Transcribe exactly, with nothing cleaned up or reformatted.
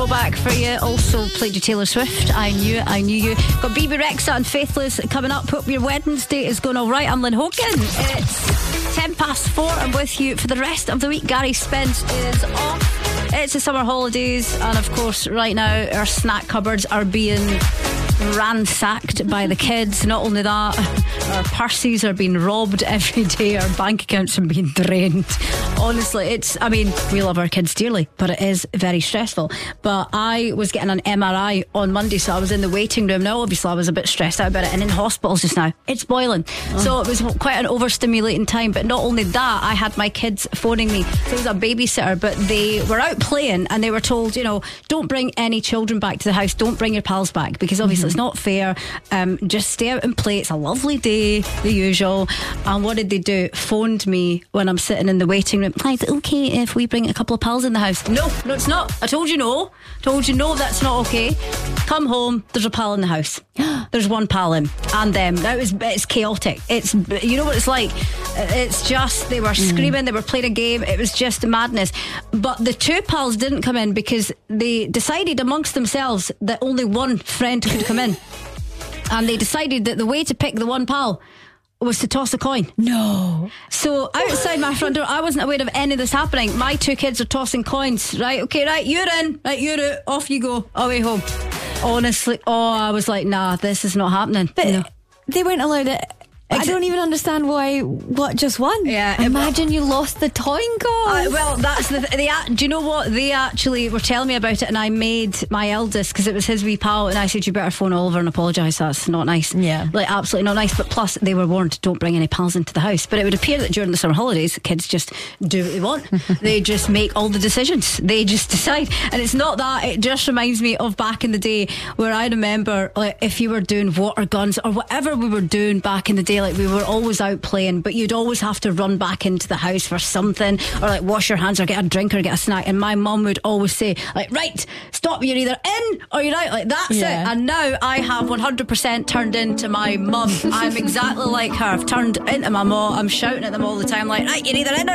throwback for you. Also played you Taylor Swift. I knew it, I knew you. Got B B Rexa and Faithless coming up. Hope your Wednesday is going all right. I'm Lynn Hogan. It's ten past four. I'm with you for the rest of the week. Gary Spence is off. It's the summer holidays, and of course right now our snack cupboards are being ransacked by the kids. Not only that, our purses are being robbed every day. Our bank accounts are being drained. Honestly, it's, I mean, we love our kids dearly, but it is very stressful. But I was getting an M R I on Monday, so I was in the waiting room. Now obviously I was a bit stressed out about it, and in hospitals just now it's boiling. Oh. So it was quite an overstimulating time. But not only that, I had my kids phoning me. So it was a babysitter, but they were out playing and they were told, you know, don't bring any children back to the house, don't bring your pals back, because obviously mm-hmm. it's not fair. Um, just stay out and play. It's a lovely day, the usual. And what did they do? Phoned me when I'm sitting in the waiting room. Is it okay if we bring a couple of pals in the house? No, no it's not. I told you no. Told you no, that's not okay. Come home, there's a pal in the house. There's one pal in, and them. That was, it's chaotic. It's, you know what it's like. It's just, they were screaming, mm. they were playing a game. It was just madness. But the two pals didn't come in because they decided amongst themselves that only one friend could come in. And they decided that the way to pick the one pal was to toss a coin. No. So outside my front door, I wasn't aware of any of this happening. My two kids are tossing coins. Right, okay, right, you're in. Right, you're out. Off you go. Away home. Honestly, oh, I was like, nah, this is not happening. But no. They weren't allowed it. I don't even understand why. What just won? Yeah, imagine you lost the toying coin. Uh, well, that's the. They, do you know what? They actually were telling me about it, and I made my eldest, because it was his wee pal, and I said, you better phone Oliver and apologise. That's not nice. Yeah, like absolutely not nice. But plus, they were warned, don't bring any pals into the house. But it would appear that during the summer holidays, kids just do what they want. They just make all the decisions. They just decide, and it's not that. It just reminds me of back in the day where I remember, like, if you were doing water guns or whatever we were doing back in the day, like we were always out playing, but you'd always have to run back into the house for something, or like wash your hands or get a drink or get a snack. And my mum would always say, like, right, stop, you're either in or you're out. Like, that's yeah. it. And now I have one hundred percent turned into my mum. I'm exactly like her. I've turned into my mum. I'm shouting at them all the time, like, right, you're either in or